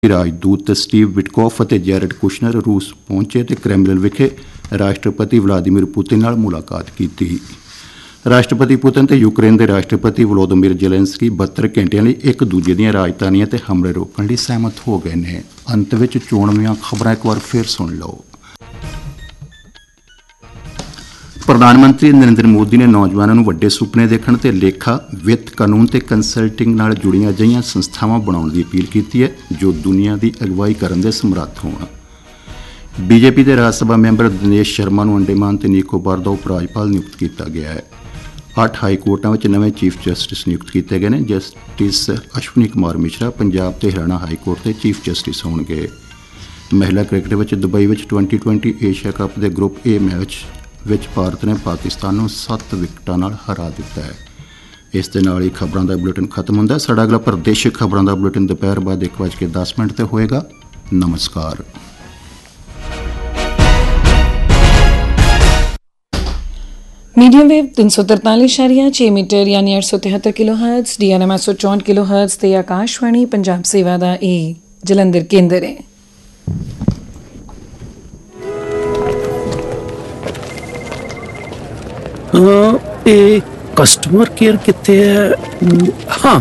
ਰਾਜਦੂਤ Steve ਵਿਟਕੋਫ ਅਤੇ Jared ਕੁਸ਼ਨਰ ਰੂਸ ਪਹੁੰਚੇ ਅਤੇ ਕ੍ਰੈਮਲਿਨ ਵਿਖੇ ਰਾਸ਼ਟਰਪਤੀ ਵਲਾਦੀਮੀਰ ਪੁਤਿਨ ਨਾਲ ਮੁਲਾਕਾਤ ਕੀਤੀ। ਰਾਸ਼ਟਰਪਤੀ ਪੁਤਿਨ ਅਤੇ ਯੂਕਰੇਨ ਦੇ ਰਾਸ਼ਟਰਪਤੀ ਵਲੋਦੀਮੀਰ ਜ਼ੈਲੈਂਸਕੀ 72 ਘੰਟਿਆਂ ਲਈ ਇੱਕ ਦੂਜੇ ਦੀਆਂ ਰਾਜਧਾਨੀਆਂ ਤੇ ਹਮਲੇ ਰੋਕਣ ਲਈ ਸਹਿਮਤ ਹੋ ਗਏ ਨੇ। ਅੰਤ ਵਿੱਚ ਚੋਣਵੀਆਂ ਖਬਰਾਂ ਇੱਕ ਵਾਰ ਫਿਰ ਸੁਣ ਲਓ। ਪ੍ਰਧਾਨ ਮੰਤਰੀ ਨਰਿੰਦਰ ਮੋਦੀ ਨੇ ਨੌਜਵਾਨਾਂ ਨੂੰ ਵੱਡੇ ਸੁਪਨੇ ਦੇਖਣ ਤੇ ਲੇਖਾ, ਵਿੱਤ, ਕਾਨੂੰਨ ਤੇ ਕੰਸਲਟਿੰਗ ਨਾਲ ਜੁੜੀਆਂ ਅਜਿਹੀਆਂ ਸੰਸਥਾਵਾਂ ਬਣਾਉਣ ਦੀ ਅਪੀਲ ਕੀਤੀ ਹੈ ਜੋ ਦੁਨੀਆ ਦੀ ਅਗਵਾਈ ਕਰਨ ਦੇ ਸਮਰੱਥ ਹੋਣ। ਬੀਜੇਪੀ ਦੇ ਰਾਜ ਸਭਾ ਮੈਂਬਰ ਦਿਨੇਸ਼ ਸ਼ਰਮਾ ਨੂੰ ਅੰਡੇਮਾਨ ਤੇ ਨਿਕੋਬਾਰ ਦਾ ਉਪ ਰਾਜਪਾਲ ਨਿਯੁਕਤ ਕੀਤਾ ਗਿਆ ਹੈ। 8 ਹਾਈ ਕੋਰਟਾਂ ਵਿੱਚ ਨਵੇਂ ਚੀਫ ਜਸਟਿਸ ਨਿਯੁਕਤ ਕੀਤੇ ਗਏ ਨੇ। ਜਸਟਿਸ ਅਸ਼ਵਨੀ ਕੁਮਾਰ ਮਿਸ਼ਰਾ ਪੰਜਾਬ ਤੇ ਹਰਿਆਣਾ ਹਾਈ ਕੋਰਟ ਦੇ ਚੀਫ ਜਸਟਿਸ ਹੋਣਗੇ। ਮਹਿਲਾ ਕ੍ਰਿਕਟ ਵਿੱਚ ਦੁਬਈ ਵਿੱਚ 2020 ਏਸ਼ੀਆ ਕੱਪ ਦੇ ਗਰੁੱਪ ਏ ਮੈਚ ਵਿੱਚ ਭਾਰਤ ਨੇ ਪਾਕਿਸਤਾਨ ਨੂੰ 7 ਵਿਕਟਾਂ ਨਾਲ ਹਰਾ ਦਿੱਤਾ ਹੈ। ਇਸ ਦੇ ਨਾਲ ਹੀ ਖਬਰਾਂ ਦਾ ਬੁਲੇਟਿਨ ਖਤਮ ਹੁੰਦਾ ਹੈ। ਸਾਡਾ ਅਗਲਾ ਪ੍ਰਦੇਸ਼ਿਕ ਖਬਰਾਂ ਦਾ ਬੁਲੇਟਿਨ ਦੁਪਹਿਰ ਬਾਅਦ 1:10 ਤੇ ਹੋਏਗਾ। ਨਮਸਕਾਰ। मीडियम वेव 343.6 मीटर यानी 873 kilo hertz, DRM 864 kilo hertz ਤੇ ਆਕਾਸ਼ਵਾਣੀ ਪੰਜਾਬ ਸੇਵਾ ਦਾ ਇਹ ਜਲੰਧਰ ਕੇਂਦਰ ਹੈ। ਇਹ ਕਸਟਮਰ ਕੇਅਰ ਕਿੱਥੇ ਹੈ? ਹਾਂ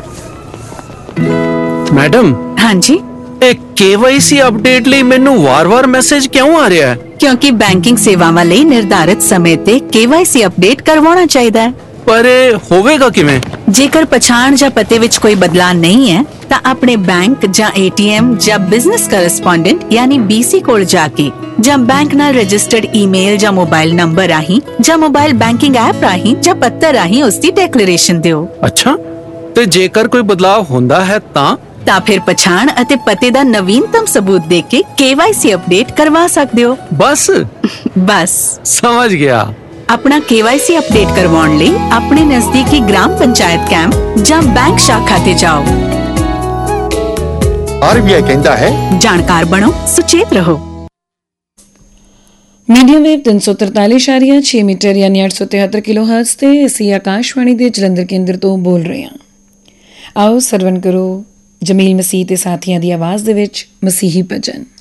ਮੈਡਮ। ਹਾਂਜੀ। ਇਹ KYC ਅਪਡੇਟ ਲਈ ਮੈਨੂੰ ਵਾਰ-ਵਾਰ ਮੈਸੇਜ ਕਿਉਂ ਆ ਰਿਹਾ ਹੈ? ਕਿਉਂਕਿ ਬੈਂਕਿੰਗ ਸੇਵਾਵਾਂ ਲਈ ਨਿਰਧਾਰਿਤ ਸਮੇਂ ਤੇ KYC ਅਪਡੇਟ ਕਰਵਾਉਣਾ ਚਾਹੀਦਾ ਹੈ। ਪਰ ਇਹ ਹੋਵੇਗਾ ਕਿਵੇਂ? ਜੇਕਰ ਪਛਾਣ ਜਾਂ ਪਤੇ ਵਿੱਚ ਕੋਈ ਬਦਲਾਅ ਨਹੀਂ ਹੈ ਤਾਂ ਆਪਣੇ ਬੈਂਕ ਜਾਂ ATM ਜਾਂ ਬਿਜ਼ਨਸ ਕਰੈਸਪੋਂਡੈਂਟ ਯਾਨੀ BC ਕੋਲ ਜਾ ਕੇ ਜਾਂ ਬੈਂਕ ਨਾਲ ਰਜਿਸਟਰਡ ਈਮੇਲ ਜਾਂ ਮੋਬਾਈਲ ਨੰਬਰ ਰਾਹੀਂ ਜਾਂ ਮੋਬਾਈਲ ਬੈਂਕਿੰਗ ਐਪ ਰਾਹੀਂ ਜਾਂ ਪੱਤਰ ਰਾਹੀਂ ਉਸ ਦੀ ਡਿਕਲੇਰੇਸ਼ਨ ਦਿਓ। ਅੱਛਾ, ਤੇ ਜੇਕਰ ਕੋਈ ਬਦਲਾਅ ਹੁੰਦਾ ਹੈ ਤਾਂ ਫਿਰ ਪਛਾਣ ਅਤੇ ਪਤੇ ਦਾ ਨਵੀਨਤਮ ਸਬੂਤ ਦੇ ਕੇ KYC ਅਪਡੇਟ ਕਰਵਾ ਸਕਦੇ ਹੋ। ਬਸ ਸਮਝ ਗਿਆ। ਆਪਣਾ KYC ਅਪਡੇਟ ਕਰਵਾਉਣ ਲਈ ਆਪਣੇ ਨਜ਼ਦੀਕੀ ਗ੍ਰਾਮ ਪੰਚਾਇਤ ਕੈਂਪ ਜਾਂ ਬੈਂਕ ਸ਼ਾਖਾ ਤੇ ਜਾਓ। RBI ਕਹਿੰਦਾ ਹੈ, ਜਾਣਕਾਰ ਬਣੋ, ਸੁਚੇਤ ਰਹੋ। ਮੀਡੀਅਮ ਵੇਵ 343.6 ਮੀਟਰ ਯਾਨੀ 873 ਕਿਲੋ ਹਰਟਜ਼ ਤੇ ਅਸੀਂ ਆਕਾਸ਼ਵਾਣੀ ਦੇ ਜਲੰਧਰ ਕੇਂਦਰ ਤੋਂ ਬੋਲ ਰਹੇ ਹਾਂ। ਆਓ ਸਰਵਣ ਕਰੋ ਜਮੀਲ ਮਸੀਹ ਤੇ ਸਾਥੀਆਂ ਦੀ ਆਵਾਜ਼ ਦੇ ਵਿੱਚ ਮਸੀਹੀ ਭਜਨ।